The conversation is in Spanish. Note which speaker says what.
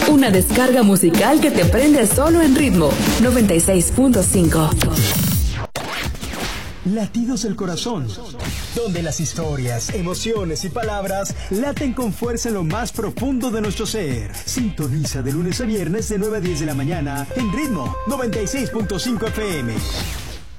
Speaker 1: Una descarga musical que te prende solo en Ritmo 96.5.
Speaker 2: Latidos del corazón, donde las historias, emociones y palabras laten con fuerza en lo más profundo de nuestro ser. Sintoniza de lunes a viernes de 9 a 10 de la mañana en Ritmo 96.5 FM.